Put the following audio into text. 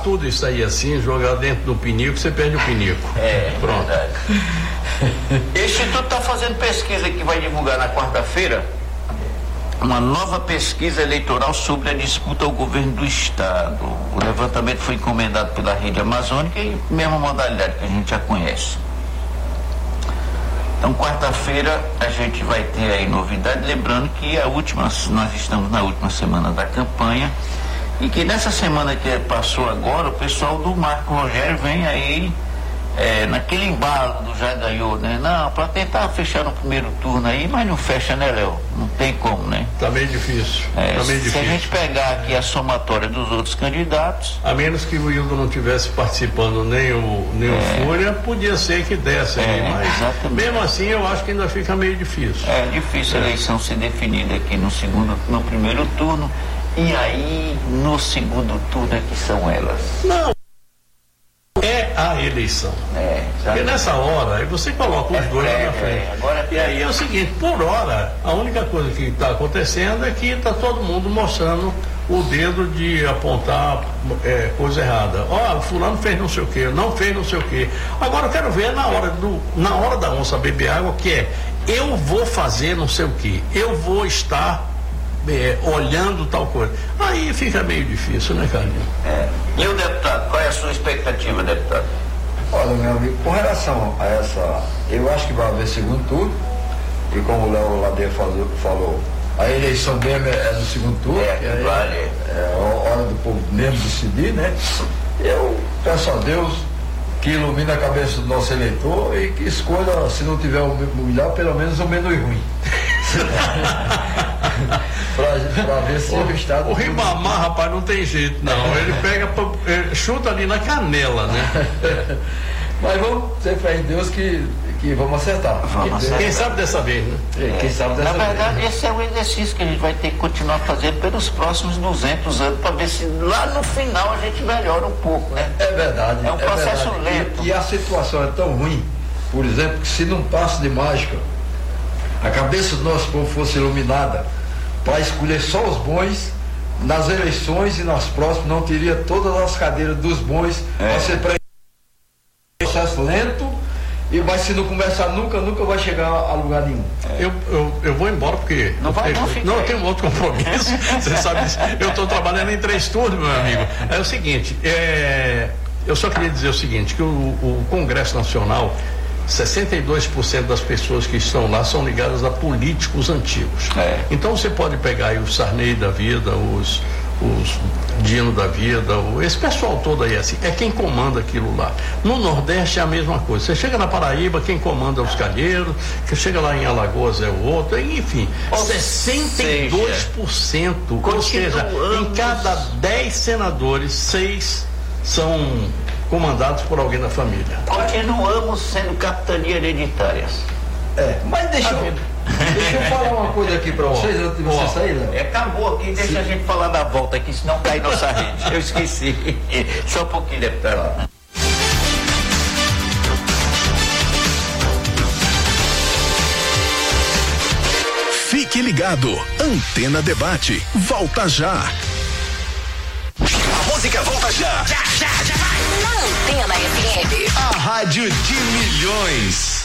tudo isso aí assim, jogar dentro do pinico, você perde o pinico. Pronto. Verdade. O Instituto está fazendo pesquisa que vai divulgar na quarta-feira uma nova pesquisa eleitoral sobre a disputa ao governo do estado. O levantamento foi encomendado pela Rede Amazônica e mesma modalidade que a gente já conhece. Então, quarta-feira a gente vai ter aí novidade, lembrando que nós estamos na última semana da campanha e que nessa semana que passou agora, o pessoal do Marco Rogério vem aí naquele embalo do já ganhou, né? Não, para tentar fechar no primeiro turno aí, mas não fecha, né, Léo? Não tem como, né? Tá meio difícil. Se a gente pegar aqui a somatória dos outros candidatos... A menos que o Hildo não estivesse participando, nem o Fúria, podia ser que desse aí, mas exatamente. Mesmo assim eu acho que ainda fica meio difícil. É difícil a eleição ser definida aqui no primeiro turno, e aí no segundo turno é que são elas. Não. É a eleição. Porque nessa hora, aí você coloca os dois na frente. E aí é o seguinte, por hora, a única coisa que está acontecendo é que está todo mundo mostrando o dedo de apontar coisa errada. Fulano fez não sei o que, não fez não sei o que. Agora eu quero ver na hora da onça beber água, que é, eu vou fazer não sei o que, eu vou estar olhando tal coisa. Aí fica meio difícil, né, Carlinhos? E o deputado, qual é a sua expectativa, deputado? Olha, meu amigo, com relação a essa, eu acho que vai haver segundo turno, e como o Léo Ladeira falou, a eleição mesmo é no segundo turno, é a hora do povo mesmo decidir, né? Eu peço a Deus que ilumine a cabeça do nosso eleitor e que escolha, se não tiver o melhor, pelo menos o menos ruim. pra ver se o Estado... O Ribamar, rapaz, não tem jeito, não. Ele pega, chuta ali na canela, né? Mas vamos ter fé em Deus que vamos acertar. Quem sabe dessa vez, né? Quem sabe dessa vez. Na verdade, esse é um exercício que a gente vai ter que continuar fazendo pelos próximos 200 anos, para ver se lá no final a gente melhora um pouco, né? É verdade. É um processo lento. E a situação é tão ruim, por exemplo, que se num passe de mágica a cabeça do nosso povo fosse iluminada para escolher só os bons, nas eleições e nas próximas não teria todas as cadeiras dos bons para ser processo lento, mas se não começar nunca vai chegar a lugar nenhum. Eu vou embora porque eu tenho um outro compromisso. Você sabe disso. Eu estou trabalhando em 3 turnos, meu amigo. É o seguinte, eu só queria dizer o seguinte, que o Congresso Nacional, 62% das pessoas que estão lá são ligadas a políticos antigos. Então você pode pegar aí o Sarney da vida, os Dino da vida, esse pessoal todo aí, assim, é quem comanda aquilo lá. No Nordeste é a mesma coisa. Você chega na Paraíba, quem comanda é os Calheiros, que chega lá em Alagoas é o outro, enfim, 62%. Ou seja, em cada 10 senadores, 6 são comandados por alguém da família. Continuamos sendo capitania hereditárias. Mas deixa eu falar uma coisa aqui pra vocês antes de você sair, né? Acabou aqui, deixa a gente falar da volta aqui, senão cai nossa rede. Eu esqueci. Só um pouquinho, deputado. Fique ligado, Antena Debate, volta já. A música volta já. Já vai. Na Antena FM. A rádio de milhões.